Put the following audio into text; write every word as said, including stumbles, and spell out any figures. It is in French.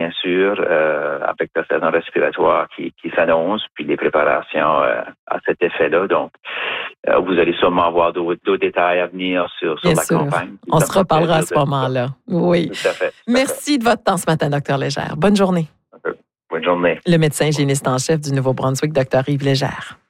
bien sûr, euh, avec la saison respiratoire qui, qui s'annonce, puis les préparations euh, à cet effet-là. Donc, euh, vous allez sûrement avoir d'autres, d'autres détails à venir sur, sur bien la sûr. campagne. On se reparlera à ce moment-là. Oui. Tout à fait. Tout Merci à fait. de votre temps ce matin, docteur Légère. Bonne journée. Bonne journée. Le médecin hygiéniste en chef du Nouveau-Brunswick, docteur Yves Légère.